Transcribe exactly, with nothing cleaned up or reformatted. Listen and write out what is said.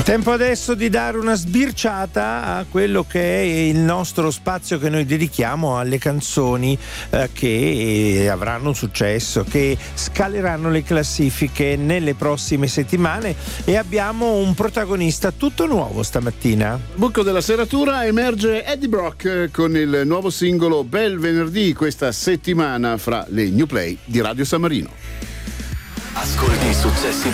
Tempo adesso di dare una sbirciata a quello che è il nostro spazio che noi dedichiamo alle canzoni eh, che avranno successo, che scaleranno le classifiche nelle prossime settimane, e abbiamo un protagonista tutto nuovo stamattina. Buco della serratura emerge Eddie Brock con il nuovo singolo Bel Venerdì, questa settimana fra le new play di Radio San Marino. Ascolti i successi